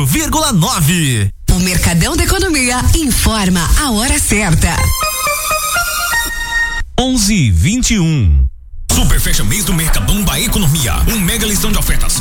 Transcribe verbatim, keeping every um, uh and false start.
vírgula nove. O Mercadão da Economia informa a hora certa. onze e vinte e um. Super fecha mês do Mercadão da Economia. Um mega listão de ofertas.